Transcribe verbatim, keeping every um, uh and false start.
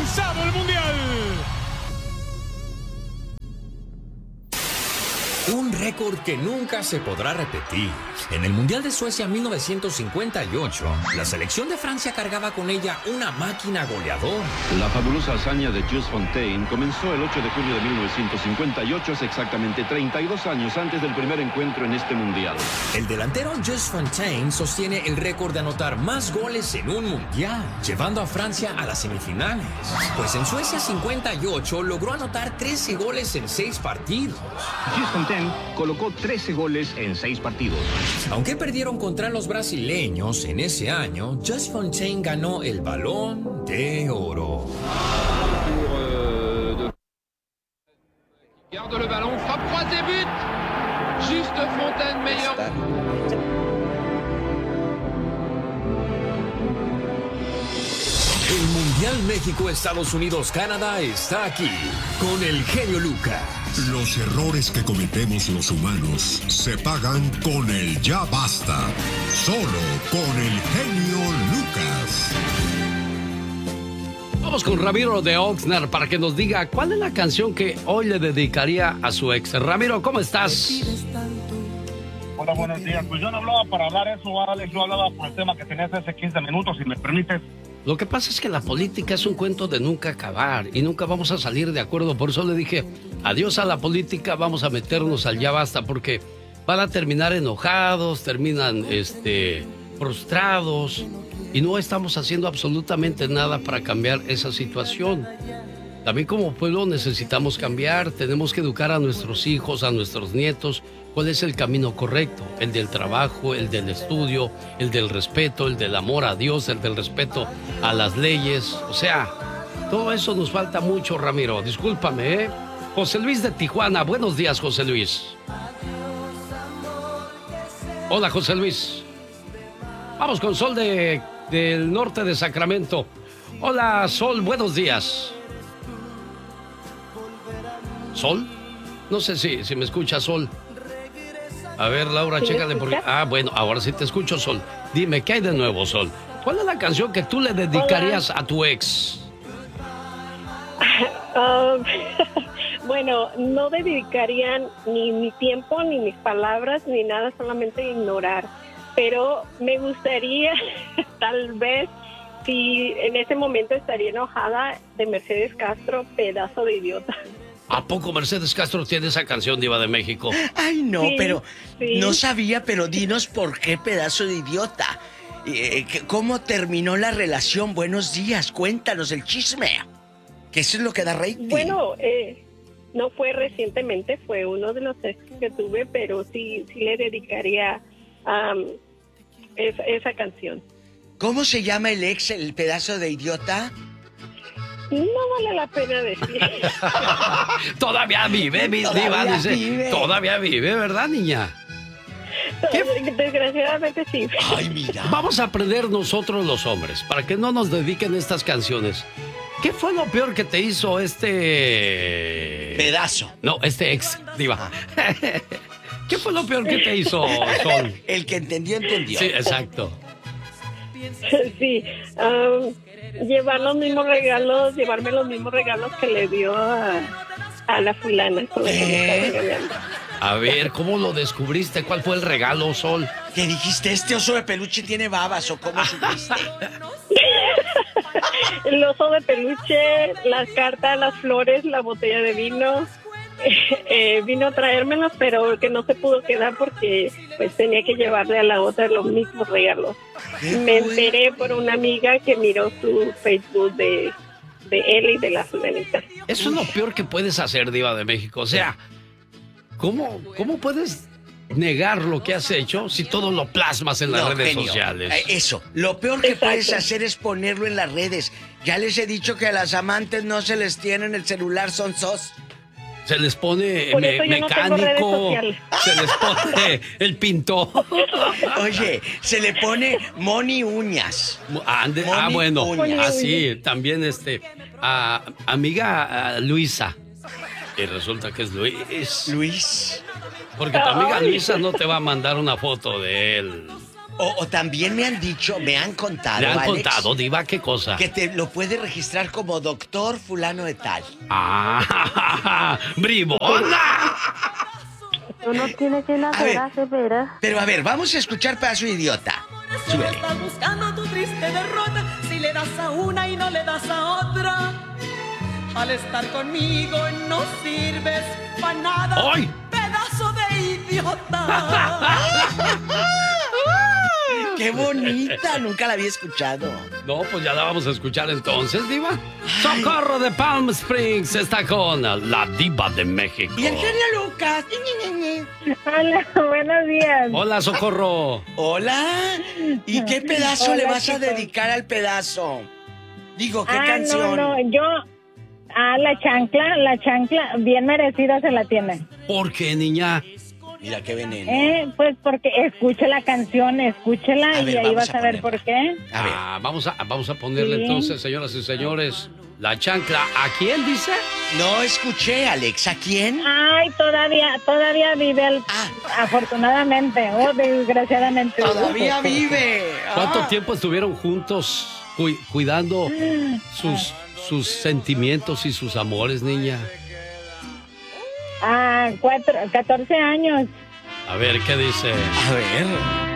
comenzado el Mundial. Un récord que nunca se podrá repetir. En el Mundial de Suecia mil novecientos cincuenta y ocho, la selección de Francia cargaba con ella una máquina goleadora. La fabulosa hazaña de Just Fontaine comenzó el ocho de julio de mil novecientos cincuenta y ocho, hace exactamente treinta y dos años antes del primer encuentro en este Mundial. El delantero Just Fontaine sostiene el récord de anotar más goles en un Mundial, llevando a Francia a las semifinales. Pues en Suecia cincuenta y ocho logró anotar trece goles en seis partidos. Just Fontaine colocó trece goles en seis partidos. Aunque perdieron contra los brasileños en ese año, Just Fontaine ganó el Balón de Oro. Garde le ballon, frappe croisée, but. Juste Fontaine, meilleur. El Mundial México-Estados Unidos-Canadá está aquí con el genio Lucas. Los errores que cometemos los humanos se pagan con el ya basta. Solo con el genio Lucas. Vamos con Ramiro de Oxnard para que nos diga cuál es la canción que hoy le dedicaría a su ex. Ramiro, ¿cómo estás? Hola, buenos días. Pues yo no hablaba para hablar eso, Alex. Yo hablaba por el tema que tenías hace quince minutos, si me permites. Lo que pasa es que la política es un cuento de nunca acabar y nunca vamos a salir de acuerdo. Por eso le dije, adiós a la política, vamos a meternos al ya basta, porque van a terminar enojados, terminan este, frustrados y no estamos haciendo absolutamente nada para cambiar esa situación. También como pueblo necesitamos cambiar, tenemos que educar a nuestros hijos, a nuestros nietos, cuál es el camino correcto, el del trabajo, el del estudio, el del respeto, el del amor a Dios, el del respeto a las leyes. O sea, todo eso nos falta mucho, Ramiro. Discúlpame, ¿eh? José Luis de Tijuana. Buenos días, José Luis. Hola, José Luis. Vamos con Sol de, del norte de Sacramento. Hola, Sol, buenos días. ¿Sol? No sé si, si me escucha, Sol. A ver, Laura, ¿Sí chécale por... Ah, bueno, ahora sí te escucho, Sol. Dime, ¿qué hay de nuevo, Sol? ¿Cuál es la canción que tú le dedicarías Hola. a tu ex? Uh, bueno, no dedicaría ni mi tiempo, ni mis palabras, ni nada, solamente ignorar. Pero me gustaría, tal vez, si en ese momento estaría enojada, de Mercedes Castro, Pedazo de Idiota. ¿A poco Mercedes Castro tiene esa canción, Diva de México? Ay, no, sí, pero sí. no sabía, pero dinos por qué Pedazo de Idiota. Eh, ¿Cómo terminó la relación? Buenos días, cuéntanos el chisme. Que eso es lo que da rating. Bueno, eh, no fue recientemente, fue uno de los ex que tuve, pero sí, sí le dedicaría um, esa, esa canción. ¿Cómo se llama el ex, el Pedazo de Idiota? No vale la pena decir. Todavía vive, mi Diva, dice. Vive. Todavía vive, ¿verdad, niña? ¿Qué? Desgraciadamente sí. Ay, mira. Vamos a aprender nosotros los hombres, para que no nos dediquen estas canciones. ¿Qué fue lo peor que te hizo este... Pedazo? No, este ex, Diva. ¿Qué fue lo peor que te hizo, Sol? El que entendió, entendió. Sí, exacto. Sí, um, llevar los mismos regalos, llevarme los mismos regalos que le dio a, a la fulana con la que me estaba regalando. A ver, ¿cómo lo descubriste? ¿Cuál fue el regalo, Sol? ¿Qué dijiste? ¿Este oso de peluche tiene babas o cómo supiste? El oso de peluche, las cartas, las flores, la botella de vino. Eh, eh, vino a traérmelos, pero que no se pudo quedar porque pues tenía que llevarle a la otra los mismos regalos. Me enteré por una amiga que miró su Facebook de, de él y de la fulanita. Eso es lo peor que puedes hacer, Diva de México. O sea, ¿cómo, cómo puedes negar lo que has hecho si todo lo plasmas en las no, redes genio. sociales? Eso, lo peor que Exacto. puedes hacer es ponerlo en las redes. Ya les he dicho que a las amantes no se les tiene en el celular, son sos. Se les pone me, mecánico, no se les pone el pintor. Oye, se le pone Moni Uñas. Ande, Moni ah, bueno, uñas. Así, también este, a, amiga a Luisa. Y resulta que es Luis. Luis. Porque tu amiga Luisa no te va a mandar una foto de él. O, o también me han dicho, me han contado, ¿Le han Alex, contado, Diva, qué cosa? que te lo puede registrar como doctor fulano de tal. ¡Ah! ¡Bribona! Uno tiene que enamorarse, pero... Pero a ver, vamos a escuchar Pedazo de Idiota. Súbele. Estás buscando tu triste derrota si le das a una y no le das a otra. Al estar conmigo no sirves para nada. ¡Ay! Pedazo de idiota. ¡Qué bonita! Nunca la había escuchado. No, pues ya la vamos a escuchar entonces, Diva. Socorro de Palm Springs está con la Diva de México. Y el genio Lucas. Hola, buenos días. Hola, Socorro. Hola. ¿Y qué pedazo Hola, le vas a chicos. dedicar al pedazo? Digo, ¿qué ah, canción? No, no, yo... Ah, la chancla, la chancla, bien merecida se la tiene. ¿Por qué, niña? Mira qué veneno. Eh, pues porque escuche la canción, escúchela A ver, y ahí vamos vas a a ver por qué. A ver. Ah, vamos a, vamos a ponerle Sí. entonces, señoras y señores, la chancla. ¿A quién dice? No escuché, Alex. ¿A quién? Ay, todavía, todavía vive el... Ah. Afortunadamente, o desgraciadamente. Todavía vive. ¿Cuánto Ah. tiempo estuvieron juntos cu- cuidando sus, sus sentimientos y sus amores, niña? Ah, cuatro, catorce años. A ver, ¿qué dice? A ver.